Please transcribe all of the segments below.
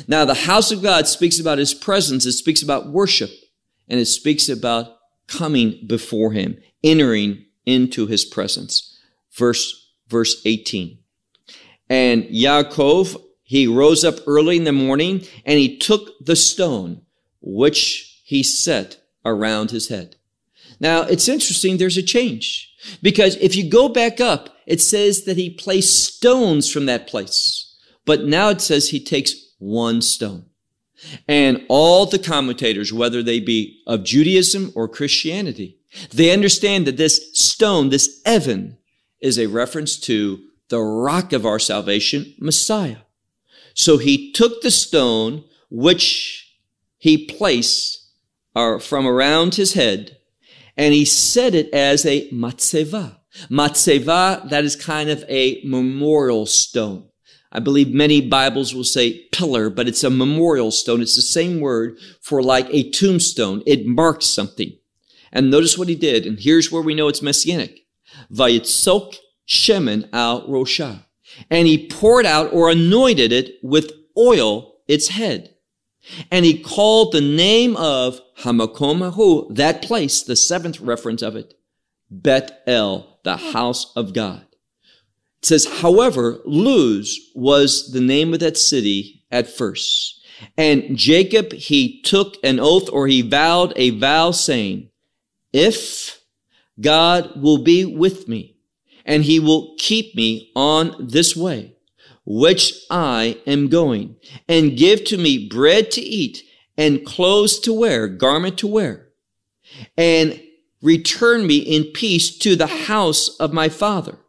Now, the house of God speaks about his presence. It speaks about worship. And it speaks about coming before him, entering into his presence. Verse 18. And Yaakov, he rose up early in the morning, and he took the stone which he set around his head. Now, it's interesting, there's a change. Because if you go back up, it says that he placed stones from that place. But now it says he takes one stone. And all the commentators, whether they be of Judaism or Christianity, they understand that this stone, this Evan, is a reference to the rock of our salvation, Messiah. So he took the stone which he placed from around his head, and he set it as a matzeva. Matzeva, that is kind of a memorial stone. I believe many Bibles will say pillar, but it's a memorial stone. It's the same word for like a tombstone. It marks something. And notice what he did, and here's where we know it's messianic. Vayitzok shemen al rosha. And he poured out or anointed it with oil, its head. And he called the name of Hamakom Hahu, that place, the seventh reference of it, Bet El, the house of God. It says, however, Luz was the name of that city at first. And Jacob, he took an oath, or he vowed a vow, saying, if God will be with me, and he will keep me on this way, which I am going, and give to me bread to eat, and clothes to wear, garment to wear, and return me in peace to the house of my father,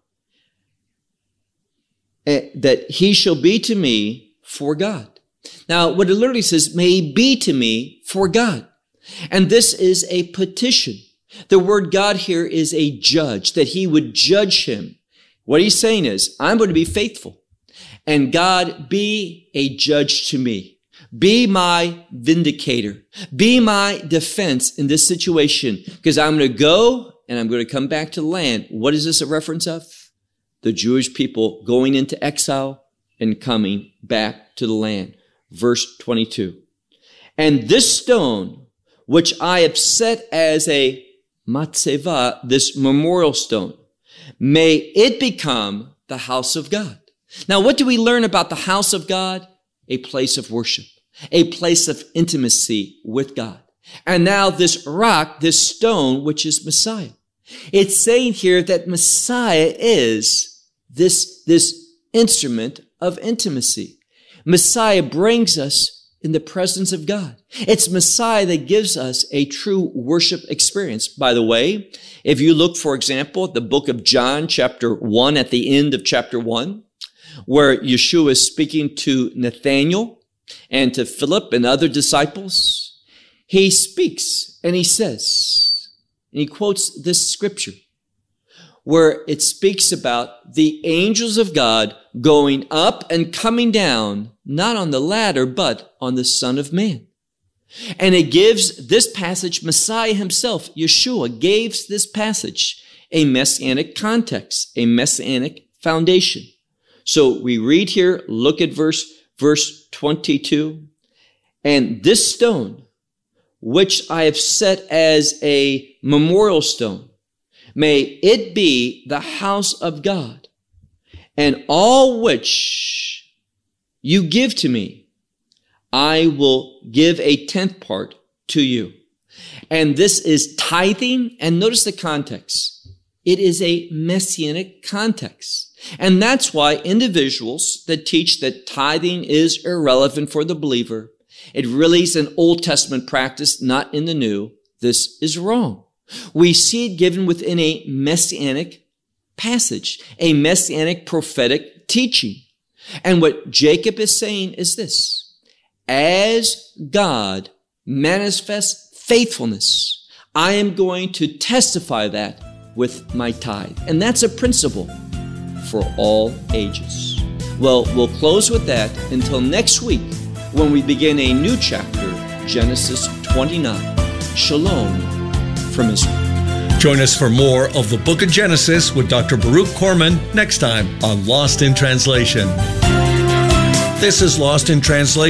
that he shall be to me for God. Now, what it literally says, may he be to me for God. And this is a petition. The word God here is a judge, that he would judge him. What he's saying is, I'm going to be faithful. And God, be a judge to me. Be my vindicator. Be my defense in this situation. Because I'm going to go and I'm going to come back to the land. What is this a reference of? The Jewish people going into exile and coming back to the land. Verse 22. And this stone, which I have set as a matzeva, this memorial stone, may it become the house of God. Now, what do we learn about the house of God? A place of worship, a place of intimacy with God. And now this rock, this stone, which is Messiah. It's saying here that Messiah is this instrument of intimacy. Messiah brings us in the presence of God. It's Messiah that gives us a true worship experience. By the way, if you look, for example, at the book of John, chapter 1, at the end of chapter 1, where Yeshua is speaking to Nathanael and to Philip and other disciples, he speaks and he says, and he quotes this scripture, where it speaks about the angels of God going up and coming down, not on the ladder, but on the Son of Man. And it gives this passage, Messiah himself, Yeshua, gives this passage a messianic context, a messianic foundation. So we read here, look at verse 22. And this stone, which I have set as a memorial stone, may it be the house of God, and all which you give to me, I will give a 10th part to you. And this is tithing, and notice the context. It is a messianic context. And that's why individuals that teach that tithing is irrelevant for the believer, it really is an Old Testament practice, not in the New, this is wrong. We see it given within a messianic passage, a messianic prophetic teaching. And what Jacob is saying is this: as God manifests faithfulness, I am going to testify that with my tithe. And that's a principle for all ages. Well, we'll close with that until next week when we begin a new chapter, Genesis 29. Shalom from Israel. Join us for more of the Book of Genesis with Dr. Baruch Korman next time on Lost in Translation. This is Lost in Translation.